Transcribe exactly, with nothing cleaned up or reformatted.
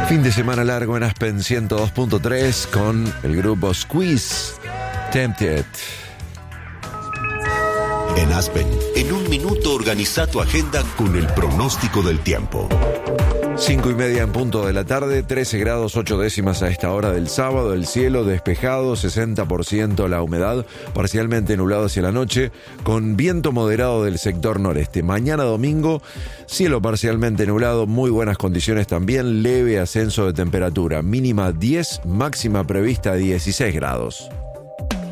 Fin de semana largo en Aspen ciento dos punto tres con el grupo Squeeze, Tempted. En Aspen, en un minuto organiza tu agenda con el pronóstico del tiempo. Cinco y media en punto de la tarde, trece grados ocho décimas a esta hora del sábado, el cielo despejado, sesenta por ciento la humedad, parcialmente nublado hacia la noche, con viento moderado del sector noreste. Mañana domingo, cielo parcialmente nublado, muy buenas condiciones también, leve ascenso de temperatura, mínima diez, máxima prevista dieciséis grados.